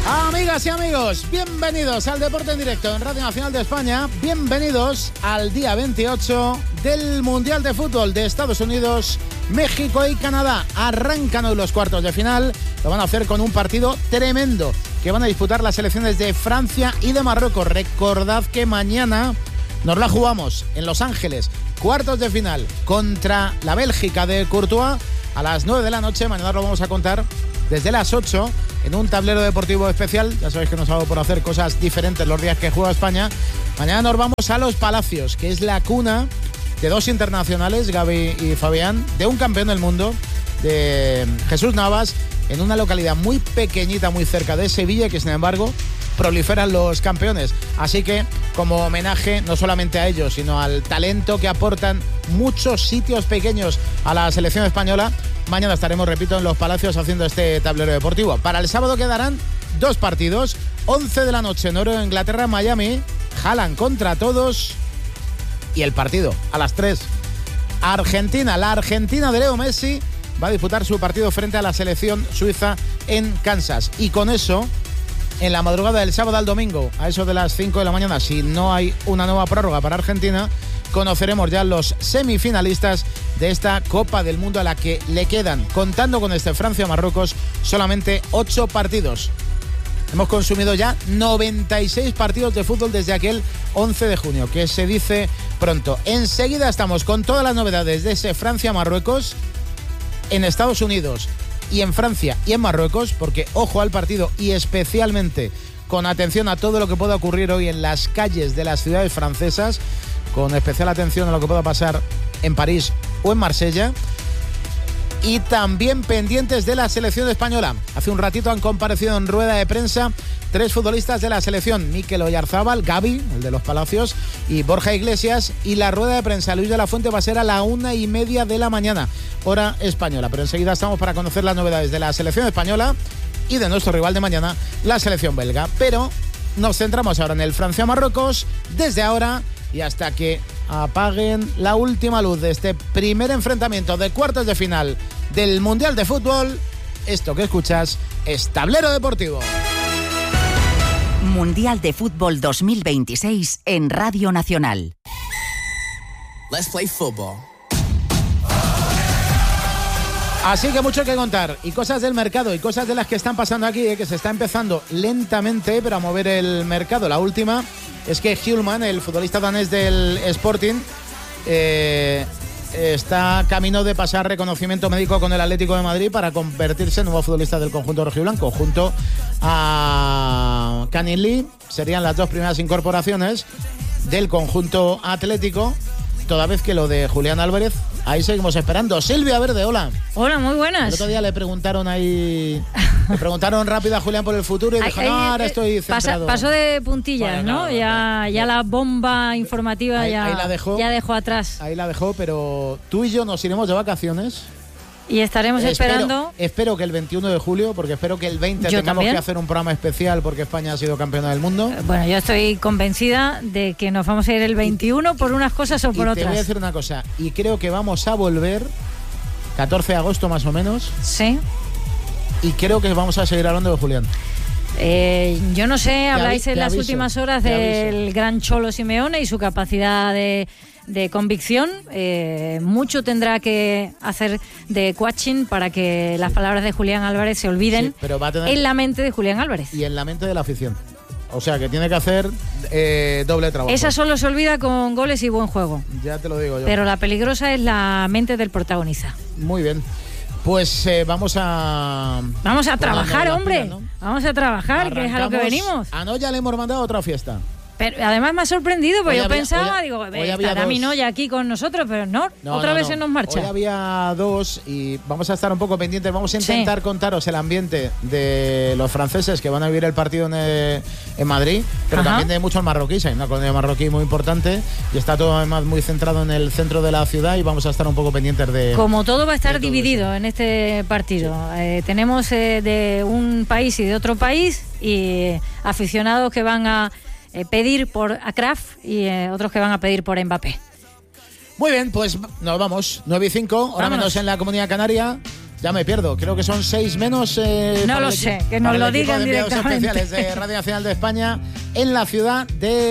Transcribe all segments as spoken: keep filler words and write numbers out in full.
Amigas y amigos, bienvenidos al Deporte en Directo en Radio Nacional de España. Bienvenidos al día veintiocho del Mundial de Fútbol de Estados Unidos, México y Canadá. Arrancan hoy los cuartos de final. Lo van a hacer con un partido tremendo que van a disputar las selecciones de Francia y de Marruecos. Recordad que mañana nos la jugamos en Los Ángeles. Cuartos de final contra la Bélgica de Courtois a las nueve de la noche. Mañana lo vamos a contar desde las ocho en un tablero deportivo especial. Ya sabéis que nos hago por hacer cosas diferentes los días que juega España. Mañana nos vamos a Los Palacios, que es la cuna de dos internacionales, Gaby y Fabián, de un campeón del mundo, de Jesús Navas, en una localidad muy pequeñita, muy cerca de Sevilla, que sin embargo proliferan los campeones. Así que, como homenaje no solamente a ellos, sino al talento que aportan muchos sitios pequeños a la selección española, mañana estaremos, repito, en Los Palacios haciendo este tablero deportivo. Para el sábado quedarán dos partidos. once de la noche, Noruega, Inglaterra, Miami. Haaland contra todos. Y el partido a las tres. Argentina, la Argentina de Leo Messi va a disputar su partido frente a la selección suiza en Kansas. Y con eso, en la madrugada del sábado al domingo, a eso de las cinco de la mañana, si no hay una nueva prórroga para Argentina, conoceremos ya los semifinalistas de esta Copa del Mundo, a la que le quedan, contando con este Francia-Marruecos, solamente ocho partidos. Hemos consumido ya noventa y seis partidos de fútbol desde aquel once de junio, que se dice pronto. Enseguida estamos con todas las novedades de ese Francia-Marruecos en Estados Unidos y en Francia y en Marruecos, porque ojo al partido y especialmente con atención a todo lo que pueda ocurrir hoy en las calles de las ciudades francesas, con especial atención a lo que pueda pasar en París o en Marsella. Y también pendientes de la selección española. Hace un ratito han comparecido en rueda de prensa tres futbolistas de la selección: Mikel Oyarzábal, Gaby, el de Los Palacios, y Borja Iglesias. Y la rueda de prensa Luis de la Fuente va a ser a la una y media de la mañana, hora española. Pero enseguida estamos para conocer las novedades de la selección española y de nuestro rival de mañana, la selección belga. Pero nos centramos ahora en el Francia-Marruecos, desde ahora y hasta que apaguen la última luz de este primer enfrentamiento de cuartos de final del Mundial de Fútbol. Esto que escuchas es Tablero Deportivo. Mundial de Fútbol dos mil veintiséis en Radio Nacional. Let's play football. Así que mucho que contar, y cosas del mercado y cosas de las que están pasando aquí, eh, que se está empezando lentamente pero a mover el mercado. La última es que Hjulmand, el futbolista danés del Sporting, eh, está camino de pasar reconocimiento médico con el Atlético de Madrid para convertirse en nuevo futbolista del conjunto rojiblanco. Junto a Canin Lee serían las dos primeras incorporaciones del conjunto atlético, toda vez que lo de Julián Álvarez, ahí seguimos esperando. Silvia Verde, hola. Hola, muy buenas. El otro día le preguntaron ahí, le preguntaron rápido a Julián por el futuro y dijo, Ay, no, ay, ahora estoy centrado. Pasó de puntillas, Bueno, ¿no? claro, ya, claro. ya la bomba informativa Ahí- ya, ahí la dejó. ya dejó atrás. Ahí la dejó, pero tú y yo nos iremos de vacaciones. Y estaremos Espero- esperando. Espero que el veintiuno de julio, porque espero que el veinte Yo tengamos también. que hacer un programa especial porque España ha sido campeona del mundo. Bueno, yo estoy convencida de que nos vamos a ir el veintiuno por unas cosas o Y por te voy a otras. decir una cosa, y creo que vamos a volver catorce de agosto más o menos, Sí. y creo que vamos a seguir hablando de Julián. Eh, yo no sé, habláis avi- en te las aviso, últimas horas te del aviso. gran Cholo Simeone y su capacidad de, de convicción. Eh, mucho tendrá que hacer de coaching para que las palabras de Julián Álvarez se olviden Sí, pero va a tener- en la mente de Julián Álvarez. Y en la mente de la afición. O sea, que tiene que hacer eh, doble trabajo. Esa solo se olvida con goles y buen juego. Ya te lo digo yo. Pero la peligrosa es la mente del protagonista. Muy bien. Pues eh, vamos a... Vamos a ponernos trabajar, las hombre. pilas, ¿no? Vamos a trabajar, que es a lo que Arrancamos. venimos. A Noya le hemos mandado otra fiesta. Pero además me ha sorprendido, porque Hoy yo había- pensaba, hoy- digo, hoy había estará dos. Minoya aquí con nosotros, pero no, No, otra no, vez no. se nos marcha. Hoy había dos y vamos a estar un poco pendientes. Vamos a intentar Sí. contaros el ambiente de los franceses que van a vivir el partido en, eh, en Madrid, pero Ajá. también de muchos marroquíes. Hay una colonia marroquí muy importante y está todo además muy centrado en el centro de la ciudad y vamos a estar un poco pendientes de... Como todo va a estar de todo dividido en este partido. Eh, tenemos eh, de un país y de otro país y aficionados que van a eh, pedir por Akraf y eh, otros que van a pedir por Mbappé. Muy bien, pues nos vamos. nueve y cinco, hora Vámonos. menos en la Comunidad Canaria. Ya me pierdo, creo que son seis menos. Eh, no lo sé, que nos lo digan directamente. Especiales de Radio Nacional de España en la ciudad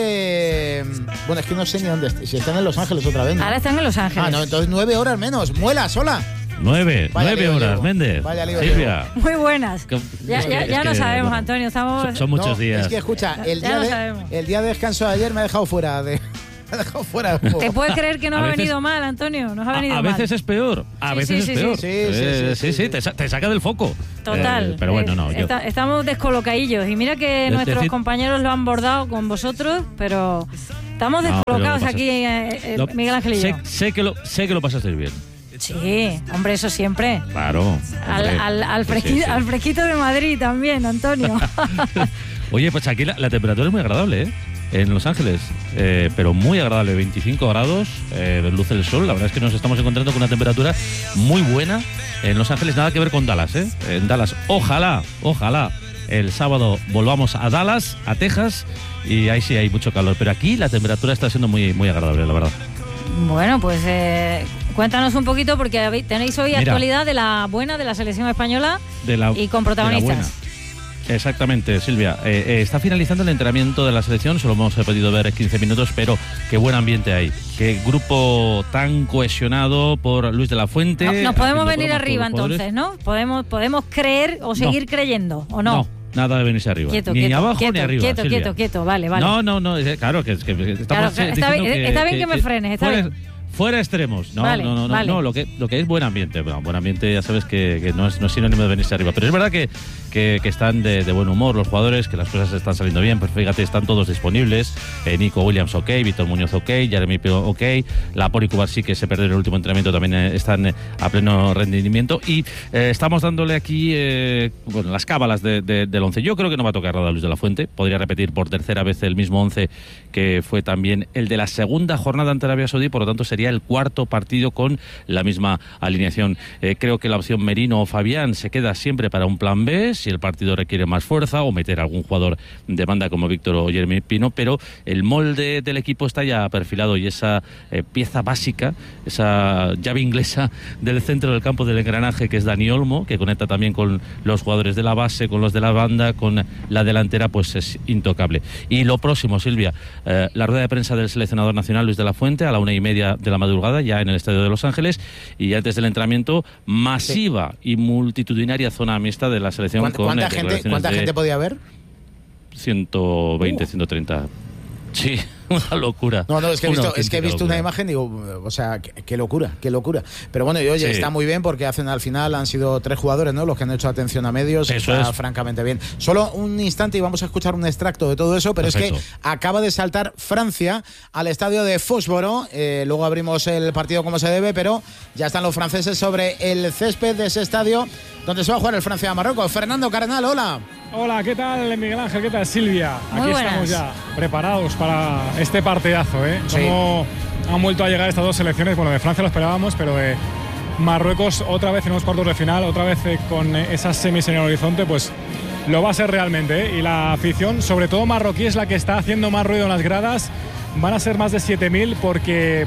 de. Bueno, es que no sé ni dónde están. Si están en Los Ángeles otra vez. ¿no? Ahora están en Los Ángeles. Ah, no, entonces nueve horas menos. Muela, sola. Nueve, Vaya nueve horas, llevo. Méndez. Vaya lío Silvia. Llevo. Muy buenas. Ya, ya, ya no sabemos, bueno, Antonio. Estamos... Son, son muchos no, días. Es que escucha, el día, de, el día de descanso de ayer me ha dejado fuera de. Me ha dejado fuera de juego. ¿Te puedes creer que nos ha veces, venido mal, Antonio? Nos ha venido a, a mal. veces es peor. A sí, veces sí, es sí, peor. Sí, sí, sí, eh, sí, sí, sí, sí te, te saca del foco. Total. Eh, pero bueno, no. Yo... Está, estamos descolocadillos. Y mira que es nuestros decir... compañeros lo han bordado con vosotros, pero estamos descolocados no, aquí, eh, eh, lo, Miguel Ángel y sé, yo. Sé que, lo, sé que lo pasaste bien. Sí, hombre, eso siempre. Claro. Al, al, al, fresquito, sí, sí. al fresquito de Madrid también, Antonio. Oye, pues aquí la, la temperatura es muy agradable, ¿eh? En Los Ángeles, eh, pero muy agradable, veinticinco grados, eh, luce el sol. La verdad es que nos estamos encontrando con una temperatura muy buena en Los Ángeles, nada que ver con Dallas, ¿eh? En Dallas, ojalá, ojalá el sábado volvamos a Dallas, a Texas, y ahí sí hay mucho calor, pero aquí la temperatura está siendo muy, muy agradable, la verdad. Bueno, pues eh, cuéntanos un poquito, porque tenéis hoy Mira, actualidad de la buena de la selección española de la, y con protagonistas. Exactamente, Silvia. Eh, eh, está finalizando el entrenamiento de la selección, solo hemos podido ver quince minutos, pero qué buen ambiente hay. Qué grupo tan cohesionado por Luis de la Fuente. No, nos podemos venir arriba entonces, ¿no? Podemos, podemos creer o seguir no. creyendo, ¿o no? No. Nada de venirse arriba. Quieto, ni quieto, abajo quieto, ni arriba. Quieto, Silvia. quieto, quieto, vale, vale. No, no, no, claro que, que estamos claro, está, bien, que, está bien que, que me frenes, está fuera, bien. Fuera extremos. No, vale, no, no, no, vale. no, lo que lo que es buen ambiente. Bueno, buen ambiente ya sabes que, que no, es, no es sinónimo de venirse arriba. Pero es verdad que, que, que están de, de buen humor los jugadores, que las cosas están saliendo bien. Pues fíjate, están todos disponibles. Eh, Nico Williams, ok. Víctor Muñoz, ok. Jeremy Pino, ok. Lapor y Cubarsí, que se perdieron el último entrenamiento, también eh, están eh, a pleno rendimiento. Y eh, estamos dándole aquí eh, bueno, las cábalas de, de, del once. Yo creo que no va a tocar nada Luis de la Fuente. Podría repetir por tercera vez el mismo once que fue también el de la segunda jornada ante Arabia Saudí. Por lo tanto, sería el cuarto partido con la misma alineación. Eh, creo que la opción Merino o Fabián se queda siempre para un plan B, si el partido requiere más fuerza, o meter a algún jugador de banda como Víctor o Jeremy Pino, pero el molde del equipo está ya perfilado y esa eh, pieza básica, esa llave inglesa del centro del campo del engranaje, que es Dani Olmo, que conecta también con los jugadores de la base, con los de la banda, con la delantera, pues es intocable. Y lo próximo, Silvia, eh, la rueda de prensa del seleccionador nacional Luis de la Fuente a la una y media de la madrugada, ya en el estadio de Los Ángeles, y antes del entrenamiento, masiva sí. y multitudinaria zona mixta de la selección. ¿Cuánta, con ¿cuánta, gente, ¿cuánta gente podía haber? ciento veinte, uh. ciento treinta. Sí, una locura. No, no, es que he visto, es que he visto una imagen y digo, o sea, qué, qué locura, qué locura. Pero bueno, y oye, sí. está muy bien porque hacen al final, han sido tres jugadores, ¿no? Los que han hecho atención a medios. Eso está es. francamente bien. Solo un instante y vamos a escuchar un extracto de todo eso, pero Perfecto. es que acaba de saltar Francia al estadio de Fósforo. Eh, luego abrimos el partido como se debe, pero ya están los franceses sobre el césped de ese estadio donde se va a jugar el Francia-Marruecos. Fernando Carnal, hola. Hola, ¿qué tal Miguel Ángel? ¿Qué tal Silvia? Muy Aquí buenas. Estamos ya preparados para este partidazo, ¿eh? Sí. Como han vuelto a llegar estas dos selecciones, bueno, de Francia lo esperábamos, pero de Marruecos otra vez en unos cuartos de final, otra vez eh, con esas semis en el horizonte, pues lo va a ser realmente, ¿eh? Y la afición, sobre todo marroquí, es la que está haciendo más ruido en las gradas. Van a ser más de siete mil porque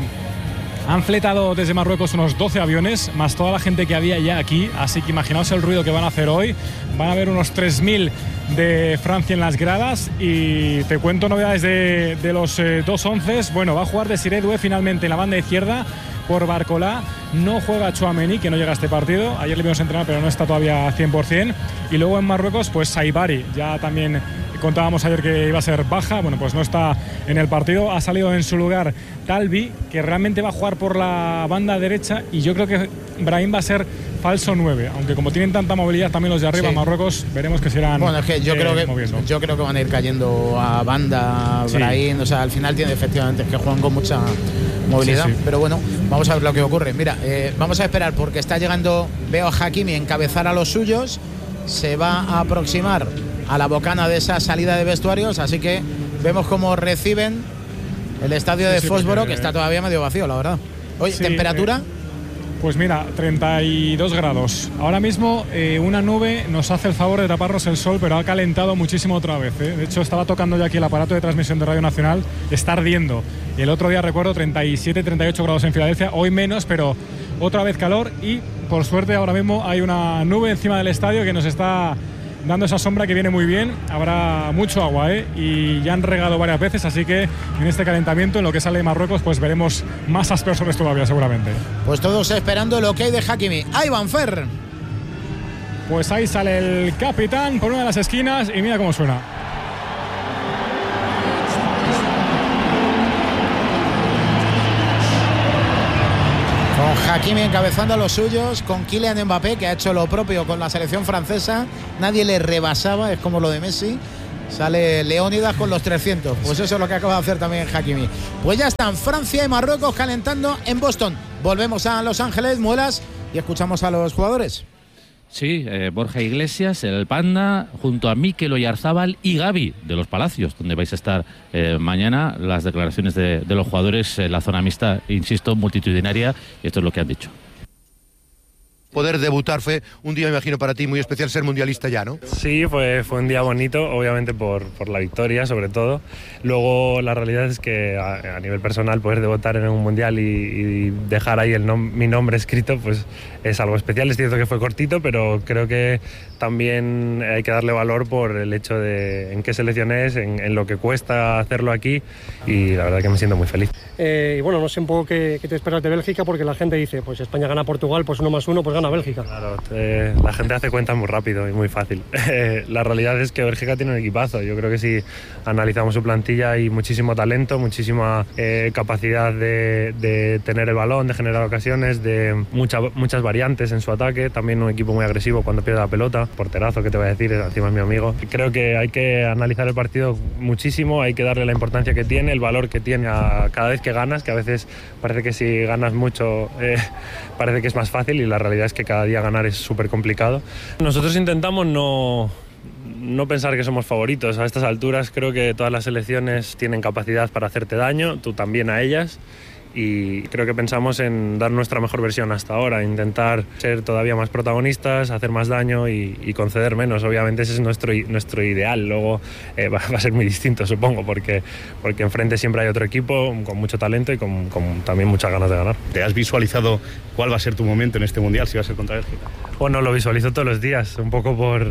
han fletado desde Marruecos unos doce aviones, más toda la gente que había ya aquí, así que imaginaos el ruido que van a hacer hoy. Van a haber unos tres mil de Francia en las gradas y te cuento novedades de, de los eh, dos onces. Bueno, va a jugar Desiré Doué finalmente en la banda izquierda por Barcolá. No juega Tchouaméni, que no llega a este partido. Ayer le vimos entrenar, pero no está todavía cien por ciento. Y luego en Marruecos, pues Saibari, ya también contábamos ayer que iba a ser baja, bueno, pues no está en el partido. Ha salido en su lugar Talbi, que realmente va a jugar por la banda derecha, y yo creo que Brahim va a ser falso nueve, aunque como tienen tanta movilidad también los de arriba, sí. Marruecos, veremos que serán Bueno, es que yo, eh, creo que moviendo. yo creo que van a ir cayendo a banda, sí. Brahim, o sea, al final tiene efectivamente que juegan con mucha movilidad, sí, sí. pero bueno, vamos a ver lo que ocurre. Mira, eh, vamos a esperar porque está llegando, veo a Hakimi encabezar a los suyos, se va a aproximar a la bocana de esa salida de vestuarios, así que vemos cómo reciben el estadio de sí, sí, Fósforo, porque, que está todavía medio vacío, la verdad. Oye, sí, ¿temperatura? Eh, pues mira, treinta y dos grados. Ahora mismo eh, una nube nos hace el favor de taparnos el sol, pero ha calentado muchísimo otra vez, ¿eh? De hecho, estaba tocando ya aquí el aparato de transmisión de Radio Nacional, está ardiendo. Y el otro día, recuerdo, treinta y siete, treinta y ocho grados en Filadelfia, hoy menos, pero otra vez calor y por suerte ahora mismo hay una nube encima del estadio que nos está dando esa sombra que viene muy bien. Habrá mucho agua, ¿eh? Y ya han regado varias veces, así que en este calentamiento, en lo que sale de Marruecos, pues veremos más aspersores todavía seguramente. Pues todos esperando el ok de Hakimi. Ahí van, Fer. Pues ahí sale el capitán por una de las esquinas y mira cómo suena. Con Hakimi encabezando a los suyos, con Kylian Mbappé, que ha hecho lo propio con la selección francesa. Nadie le rebasaba, es como lo de Messi. Sale Leónidas con los trescientos. Pues eso es lo que acaba de hacer también Hakimi. Pues ya están Francia y Marruecos calentando en Boston. Volvemos a Los Ángeles, Muelas, y escuchamos a los jugadores. Sí, eh, Borja Iglesias, el Panda, junto a Mikel Oyarzábal y Gavi de los Palacios, donde vais a estar eh, mañana. Las declaraciones de, de los jugadores en la zona mixta, insisto, multitudinaria, y esto es lo que han dicho. Poder debutar fue un día, me imagino, para ti muy especial, ser mundialista ya, ¿no? Sí, fue, fue un día bonito, obviamente por, por la victoria, sobre todo. Luego, la realidad es que a, a nivel personal, poder debutar en un mundial y, y dejar ahí el nom- mi nombre escrito, pues es algo especial. Es cierto que fue cortito, pero creo que también hay que darle valor por el hecho de en qué selección es, en, en lo que cuesta hacerlo aquí, y la verdad que me siento muy feliz. Eh, y bueno, no sé un poco qué, qué te esperas de Bélgica, porque la gente dice, pues España gana a Portugal, pues uno más uno, pues gana a Bélgica. Claro, eh, la gente hace cuentas muy rápido y muy fácil. Eh, la realidad es que Bélgica tiene un equipazo. Yo creo que si analizamos su plantilla hay muchísimo talento, muchísima eh, capacidad de, de tener el balón, de generar ocasiones, de mucha, muchas variantes en su ataque. También un equipo muy agresivo cuando pierde la pelota. Porterazo, que te voy a decir, encima es mi amigo. Creo que hay que analizar el partido muchísimo, hay que darle la importancia que tiene, el valor que tiene a cada vez que ganas, que a veces parece que si ganas mucho eh, parece que es más fácil, y la realidad es que cada día ganar es súper complicado. Nosotros intentamos no, no pensar que somos favoritos. A estas alturas creo que todas las selecciones tienen capacidad para hacerte daño, tú también a ellas, y creo que pensamos en dar nuestra mejor versión hasta ahora, intentar ser todavía más protagonistas, hacer más daño y, y conceder menos. Obviamente ese es nuestro, nuestro ideal. Luego eh, va, va a ser muy distinto, supongo, porque, porque enfrente siempre hay otro equipo con mucho talento y con, con también muchas ganas de ganar. ¿Te has visualizado cuál va a ser tu momento en este Mundial, si va a ser contra Bélgica? Bueno, lo visualizo todos los días, un poco por...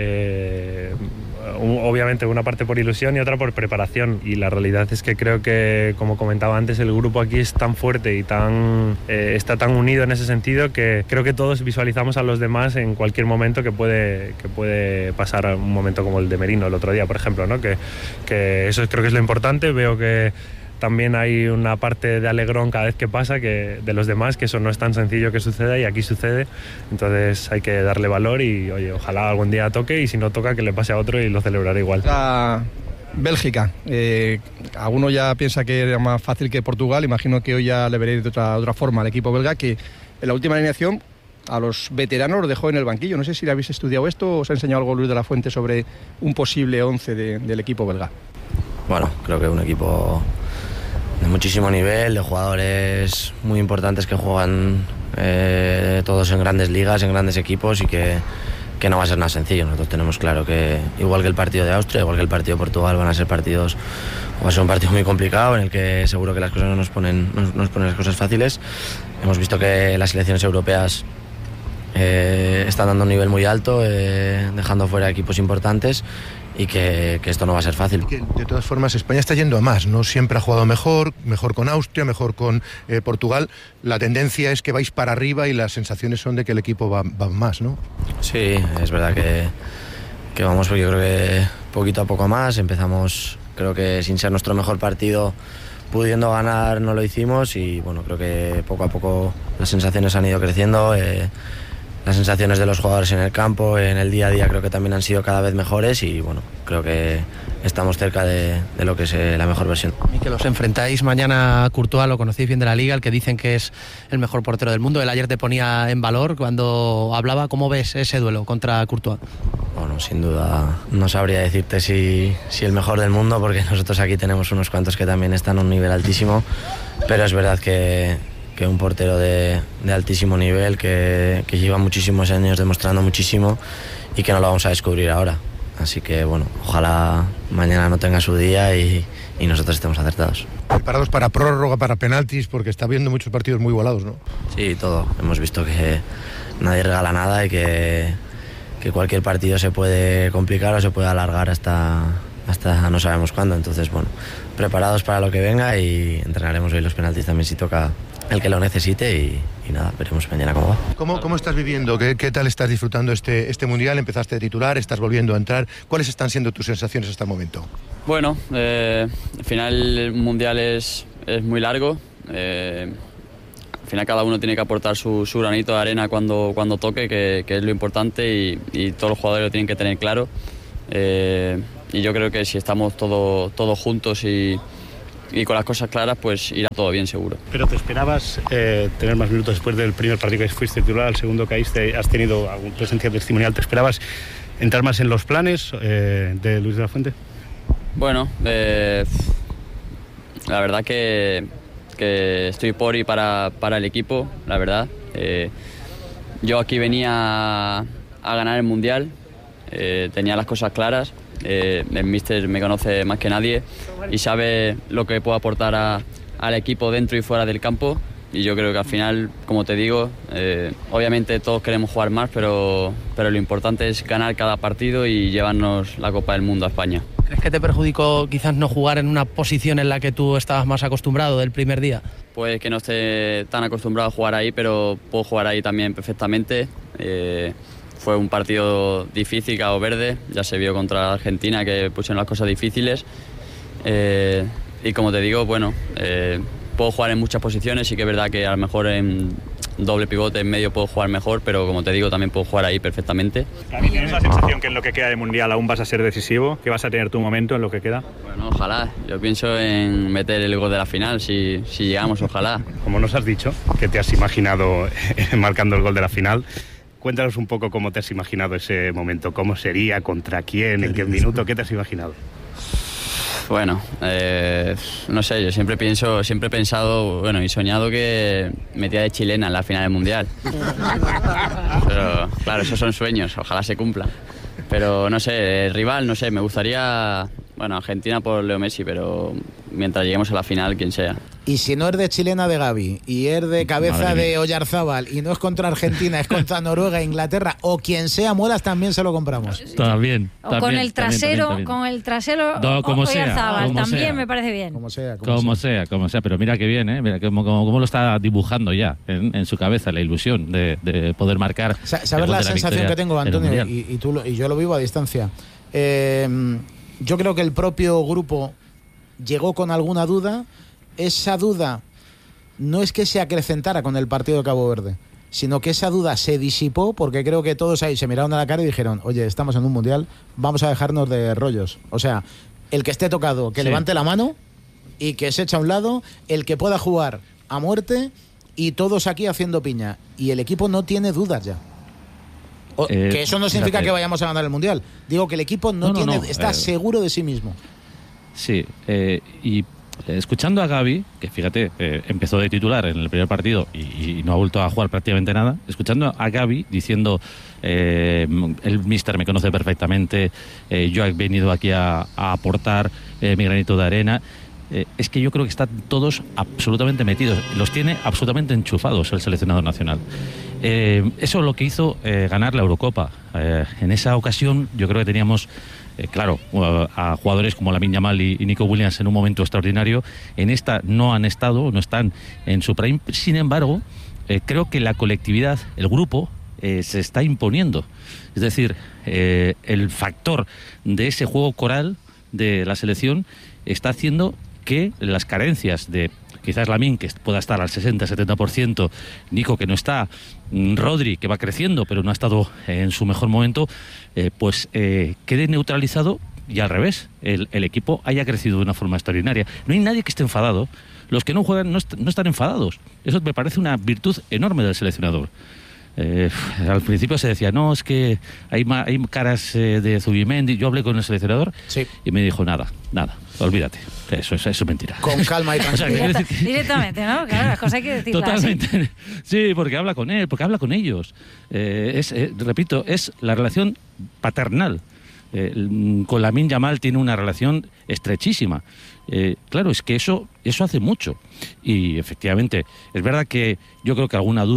Eh, obviamente una parte por ilusión y otra por preparación, y la realidad es que creo que, como comentaba antes, el grupo aquí es tan fuerte y tan eh, está tan unido en ese sentido que creo que todos visualizamos a los demás en cualquier momento que puede, que puede pasar un momento como el de Merino el otro día, por ejemplo, ¿no? que, que eso creo que es lo importante. Veo que también hay una parte de alegrón cada vez que pasa, que de los demás, que eso no es tan sencillo que suceda, y aquí sucede. Entonces hay que darle valor y, oye, ojalá algún día toque, y si no toca, que le pase a otro y lo celebraré igual. La Bélgica, eh, alguno ya piensa que era más fácil que Portugal. Imagino que hoy ya le veréis de otra, de otra forma al equipo belga, que en la última alineación a los veteranos los dejó en el banquillo. No sé si le habéis estudiado esto o os ha enseñado algo Luis de la Fuente sobre un posible once de, del equipo belga. Bueno, creo que un equipo de muchísimo nivel, de jugadores muy importantes que juegan eh, todos en grandes ligas, en grandes equipos, y que, que no va a ser nada sencillo. Nosotros tenemos claro que, igual que el partido de Austria, igual que el partido de Portugal, van a ser partidos, va a ser un partido muy complicado en el que seguro que las cosas no nos ponen, no nos ponen las cosas fáciles. Hemos visto que las selecciones europeas eh, están dando un nivel muy alto, eh, dejando fuera equipos importantes, y que, que esto no va a ser fácil. Que, de todas formas, España está yendo a más, ¿no? Siempre ha jugado mejor, mejor con Austria, mejor con eh, Portugal. La tendencia es que vais para arriba y las sensaciones son de que el equipo va, va más, ¿no? Sí, es verdad que, que vamos, porque yo creo que poquito a poco más. Empezamos, creo que sin ser nuestro mejor partido, pudiendo ganar no lo hicimos, y bueno, creo que poco a poco las sensaciones han ido creciendo. Eh, Las sensaciones de los jugadores en el campo, en el día a día, creo que también han sido cada vez mejores, y bueno, creo que estamos cerca de, de lo que es la mejor versión. Y que los enfrentáis mañana a Courtois, lo conocéis bien de la Liga, el que dicen que es el mejor portero del mundo. Él ayer te ponía en valor cuando hablaba. ¿Cómo ves ese duelo contra Courtois? Bueno, sin duda no sabría decirte si, si el mejor del mundo, porque nosotros aquí tenemos unos cuantos que también están a un nivel altísimo, pero es verdad que que un portero de, de altísimo nivel, que, que lleva muchísimos años demostrando muchísimo, y que no lo vamos a descubrir ahora. Así que bueno, ojalá mañana no tenga su día y, y nosotros estemos acertados. Preparados para prórroga, para penaltis, porque está habiendo muchos partidos muy igualados, ¿no? Sí, todo. Hemos visto que nadie regala nada y que, que cualquier partido se puede complicar o se puede alargar hasta, hasta no sabemos cuándo. Entonces, bueno, preparados para lo que venga y entrenaremos hoy los penaltis también si toca el que lo necesite y, y nada, veremos mañana cómo va. ¿Cómo, cómo estás viviendo? ¿Qué, ¿Qué tal estás disfrutando este, este Mundial? Empezaste de titular, estás volviendo a entrar. ¿Cuáles están siendo tus sensaciones hasta el momento? Bueno, eh, al final el Mundial es, es muy largo. Eh, al final cada uno tiene que aportar su, su granito de arena cuando, cuando toque, que, que es lo importante y, y todos los jugadores lo tienen que tener claro. Eh, y yo creo que si estamos todos todo juntos y, y con las cosas claras, pues irá todo bien seguro. ¿Pero te esperabas eh, tener más minutos después del primer partido que fuiste titular, al segundo caíste, has tenido alguna presencia testimonial? ¿Te esperabas entrar más en los planes eh, de Luis de la Fuente? Bueno, eh, la verdad que, que estoy por y para, para el equipo, la verdad. Eh, yo aquí venía a, a ganar el Mundial, eh, tenía las cosas claras. Eh, el míster me conoce más que nadie y sabe lo que puedo aportar a, al equipo dentro y fuera del campo. Y yo creo que al final, como te digo, eh, obviamente todos queremos jugar más, pero, pero lo importante es ganar cada partido y llevarnos la Copa del Mundo a España. ¿Crees que te perjudicó quizás no jugar en una posición en la que tú estabas más acostumbrado del primer día? Puede que no esté tan acostumbrado a jugar ahí, pero puedo jugar ahí también perfectamente. Eh, fue un partido difícil, Cabo Verde, ya se vio contra Argentina que pusieron las cosas difíciles. Eh, y como te digo, bueno... Eh, puedo jugar en muchas posiciones, sí que es verdad que a lo mejor en doble pivote en medio puedo jugar mejor, pero como te digo también puedo jugar ahí perfectamente. ¿Tienes la sensación que en lo que queda de Mundial aún vas a ser decisivo? ¿Que vas a tener tu momento en lo que queda? Bueno, ojalá. Yo pienso en meter el gol de la final, si, si llegamos, ojalá. Como nos has dicho, que te has imaginado marcando el gol de la final, cuéntanos un poco cómo te has imaginado ese momento, cómo sería, contra quién, en qué minuto, ¿qué te has imaginado? Bueno, eh, no sé, yo siempre pienso, siempre he pensado, bueno, y soñado que metía de chilena en la final del Mundial. Pero claro, esos son sueños, ojalá se cumplan. Pero no sé, el rival, no sé, me gustaría, bueno, Argentina por Leo Messi, pero mientras lleguemos a la final, quien sea. Y si no es de chilena de Gavi, y es de cabeza de Oyarzábal, y no es contra Argentina, es contra Noruega, Inglaterra, o quien sea, Muelas, también se lo compramos. También. O también, con el trasero, también, también, también. con el trasero, no, como Oyarzábal, sea, también sea. Me parece bien. Como sea, como, como sea. sea, como sea, pero mira qué bien, ¿eh? Mira cómo, cómo, cómo lo está dibujando ya en, en su cabeza, la ilusión de, de poder marcar. ¿Sabes la, la sensación que tengo, Antonio? Y, y, tú lo, y yo lo vivo a distancia. Eh, yo creo que el propio grupo llegó con alguna duda. Esa duda no es que se acrecentara con el partido de Cabo Verde, sino que esa duda se disipó porque creo que todos ahí se miraron a la cara y dijeron, oye, estamos en un Mundial, vamos a dejarnos de rollos. O sea, el que esté tocado, que sí. levante la mano y que se eche a un lado, el que pueda jugar a muerte y todos aquí haciendo piña. Y el equipo no tiene dudas ya. O, eh, que eso no significa fíjate. que vayamos a ganar el Mundial. Digo que el equipo no, no, tiene, no, no. está eh, seguro de sí mismo. Sí, eh, y escuchando a Gavi, que fíjate, eh, empezó de titular en el primer partido y, y no ha vuelto a jugar prácticamente nada, escuchando a Gavi diciendo, eh, el míster me conoce perfectamente, eh, yo he venido aquí a, a aportar eh, mi granito de arena, eh, es que yo creo que están todos absolutamente metidos, los tiene absolutamente enchufados el seleccionado nacional. Eh, eso es lo que hizo eh, ganar la Eurocopa. Eh, en esa ocasión yo creo que teníamos... Eh, claro, a jugadores como Lamine Yamal y, y Nico Williams en un momento extraordinario. En esta no han estado, no están en su prime. Sin embargo, eh, creo que la colectividad, el grupo, eh, se está imponiendo. Es decir, eh, el factor de ese juego coral de la selección está haciendo que las carencias de quizás Lamine, que pueda estar al sesenta setenta por ciento, Nico, que no está, Rodri, que va creciendo pero no ha estado en su mejor momento, eh, pues eh, quede neutralizado y al revés, el, el equipo haya crecido de una forma extraordinaria. No hay nadie que esté enfadado. Los que no juegan no, est- no están enfadados. Eso me parece una virtud enorme del seleccionador. Eh, al principio se decía, no, es que hay, ma- hay caras eh, de Zubimendi. Yo hablé con el seleccionador sí. y me dijo, nada, nada, olvídate, eso, eso, eso es mentira. Con calma y tranquilidad. O sea, que... Directamente, ¿no? Claro, las cosas hay que decirlas. Totalmente. Así. Sí, porque habla con él, porque habla con ellos. Eh, es, eh, repito, es la relación paternal. Eh, con Lamine Yamal tiene una relación estrechísima. Eh, claro, es que eso, eso hace mucho. Y efectivamente, es verdad que yo creo que alguna duda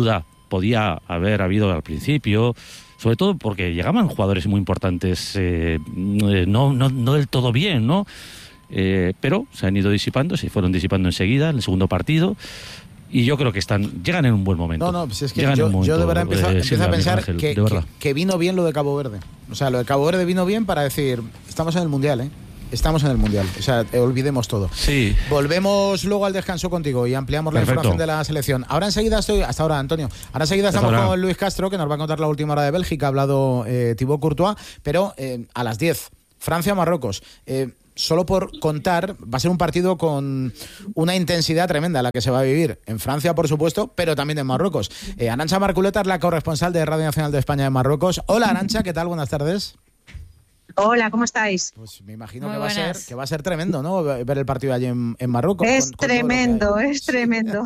podía haber habido al principio, sobre todo porque llegaban jugadores muy importantes, eh, no, no, no del todo bien, ¿no? Eh, pero se han ido disipando, se fueron disipando enseguida en el segundo partido. Y yo creo que están llegan en un buen momento. No, no, pues es que yo, yo de verdad empiezo, eh, empiezo a pensar Ángel, que, que, que vino bien lo de Cabo Verde. O sea, lo de Cabo Verde vino bien para decir, estamos en el Mundial, ¿eh? Estamos en el Mundial, o sea, olvidemos todo. Sí. Volvemos luego al descanso contigo y ampliamos la Perfecto. información de la selección. Ahora enseguida estoy, hasta ahora Antonio, ahora enseguida estamos ahora. con Luis Castro, que nos va a contar la última hora de Bélgica, ha hablado eh, Thibaut Courtois, pero eh, a las diez, Francia-Marruecos. Eh, Solo por contar, va a ser un partido con una intensidad tremenda la que se va a vivir en Francia, por supuesto, pero también en Marruecos. Eh, Arantxa Marculeta es la corresponsal de Radio Nacional de España en Marruecos. Hola, Arantxa, ¿qué tal? Buenas tardes. Hola, ¿cómo estáis? Pues me imagino que va, a ser, que va a ser tremendo, ¿no? Ver el partido allí en, en Marruecos. Es con, con tremendo, es tremendo.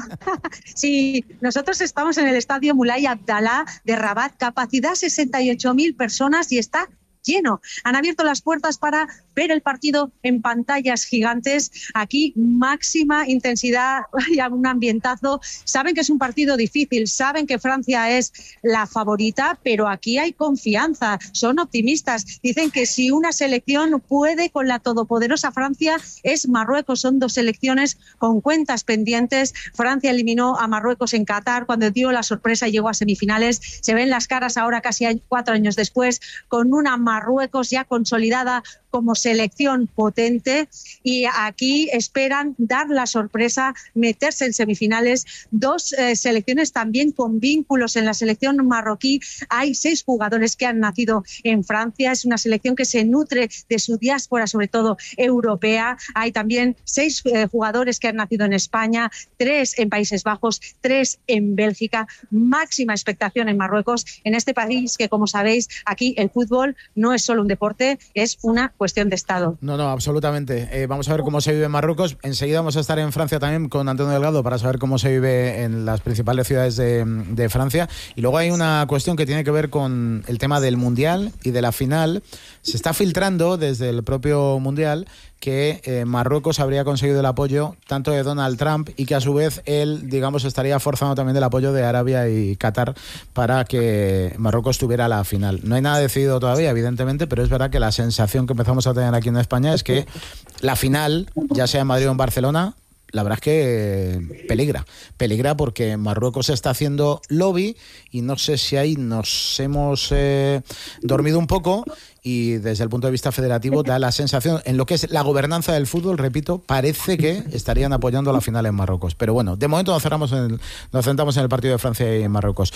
Sí, nosotros estamos en el estadio Mulay Abdallah de Rabat, capacidad sesenta y ocho mil personas y está lleno. Han abierto las puertas para ver el partido en pantallas gigantes. Aquí máxima intensidad y un ambientazo. Saben que es un partido difícil, saben que Francia es la favorita, pero aquí hay confianza, son optimistas. Dicen que si una selección puede con la todopoderosa Francia es Marruecos. Son dos selecciones con cuentas pendientes. Francia eliminó a Marruecos en Qatar cuando dio la sorpresa y llegó a semifinales. Se ven las caras ahora casi cuatro años después con una Marruecos ya consolidada como selección potente, y aquí esperan dar la sorpresa, meterse en semifinales. Dos eh, selecciones también con vínculos en la selección marroquí. Hay seis jugadores que han nacido en Francia. Es una selección que se nutre de su diáspora, sobre todo europea. Hay también seis eh, jugadores que han nacido en España, tres en Países Bajos, tres en Bélgica. Máxima expectación en Marruecos, en este país que, como sabéis, aquí el fútbol no es solo un deporte, es una cuestión de Estado. No, no, absolutamente. Eh, vamos a ver cómo se vive en Marruecos. Enseguida vamos a estar en Francia también con Antonio Delgado para saber cómo se vive en las principales ciudades de, de Francia. Y luego hay una cuestión que tiene que ver con el tema del Mundial y de la final. Se está filtrando desde el propio Mundial que eh, Marruecos habría conseguido el apoyo tanto de Donald Trump y que a su vez él, digamos, estaría forzando también el apoyo de Arabia y Qatar para que Marruecos tuviera la final. No hay nada decidido todavía, evidentemente, pero es verdad que la sensación que empezamos a tener aquí en España es que la final, ya sea en Madrid o en Barcelona, la verdad es que peligra, peligra porque Marruecos está haciendo lobby y no sé si ahí nos hemos eh, dormido un poco, y desde el punto de vista federativo da la sensación, en lo que es la gobernanza del fútbol, repito, parece que estarían apoyando la final en Marruecos. Pero bueno, de momento nos cerramos en el, nos centramos en el partido de Francia y en Marruecos.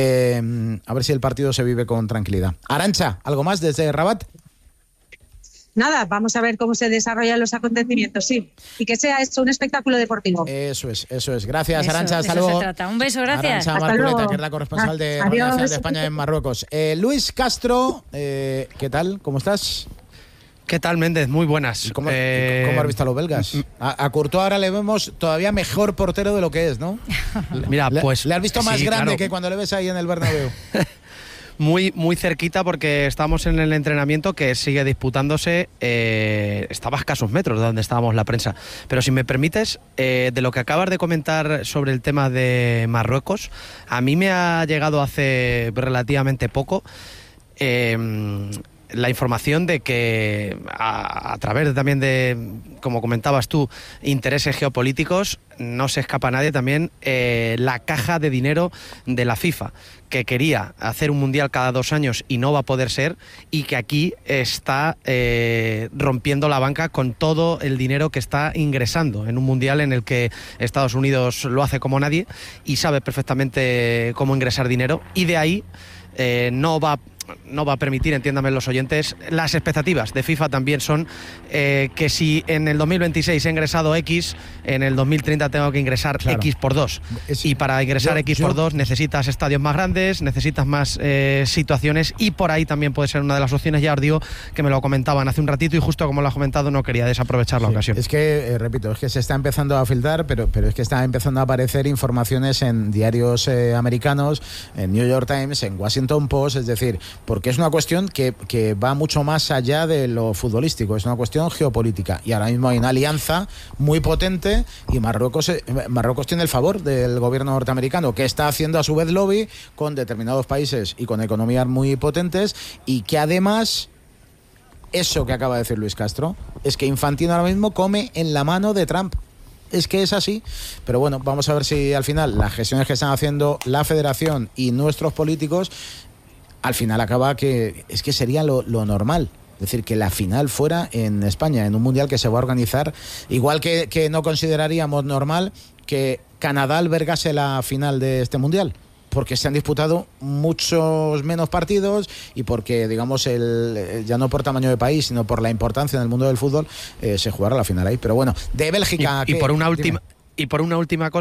Eh, a ver si el partido se vive con tranquilidad. Arantxa, ¿algo más desde Rabat? Nada, vamos a ver cómo se desarrollan los acontecimientos, sí. Y que sea esto un espectáculo deportivo. Eso es, eso es. Gracias, Eso, Arantxa. Hasta eso luego. se trata. Un beso, gracias. Arantxa Hasta Marculeta, luego. que es la corresponsal de Ah, Radio adiós. Nacional de España en Marruecos. Eh, Luis Castro, eh, ¿qué tal? ¿Cómo estás? ¿Qué tal, Méndez? Muy buenas. ¿Cómo, eh... ¿Cómo has visto a los belgas? A, a Courtois ahora le vemos todavía mejor portero de lo que es, ¿no? Mira, le, pues... Le has visto más sí, grande claro. que cuando le ves ahí en el Bernabéu. Muy, muy cerquita, porque estamos en el entrenamiento que sigue disputándose, eh, estaba a escasos metros de donde estábamos la prensa. Pero si me permites, eh, de lo que acabas de comentar sobre el tema de Marruecos, a mí me ha llegado hace relativamente poco eh, la información de que a, a través también de, como comentabas tú, intereses geopolíticos, no se escapa a nadie también eh, la caja de dinero de la FIFA, que quería hacer un mundial cada dos años y no va a poder ser, y que aquí está eh, rompiendo la banca con todo el dinero que está ingresando en un mundial en el que Estados Unidos lo hace como nadie y sabe perfectamente cómo ingresar dinero, y de ahí eh, no va no va a permitir, entiéndame los oyentes, las expectativas de FIFA también son eh, que si en el dos mil veintiséis he ingresado X, en el dos mil treinta tengo que ingresar claro. X por dos. Es, y para ingresar yo, X yo... por dos necesitas estadios más grandes, necesitas más eh, situaciones, y por ahí también puede ser una de las opciones. Ya os digo que me lo comentaban hace un ratito y justo como lo has comentado no quería desaprovechar la sí, ocasión. Es que, eh, repito, es que se está empezando a filtrar, pero, pero es que está empezando a aparecer informaciones en diarios eh, americanos, en New York Times, en Washington Post, es decir, porque es una cuestión que, que va mucho más allá de lo futbolístico, es una cuestión geopolítica, y ahora mismo hay una alianza muy potente y Marruecos, Marruecos tiene el favor del gobierno norteamericano, que está haciendo a su vez lobby con determinados países y con economías muy potentes, y que además, eso que acaba de decir Luis Castro, es que Infantino ahora mismo come en la mano de Trump. Es que es así, pero bueno, vamos a ver si al final las gestiones que están haciendo la federación y nuestros políticos, al final acaba que es que sería lo, lo normal. Es decir, que la final fuera en España, en un mundial que se va a organizar, igual que, que no consideraríamos normal que Canadá albergase la final de este mundial, porque se han disputado muchos menos partidos y porque, digamos, el, ya no por tamaño de país, sino por la importancia en el mundo del fútbol, eh, se jugará la final ahí. Pero bueno, de Bélgica... Y, y ¿qué? por una Dime. última y por una última cosa.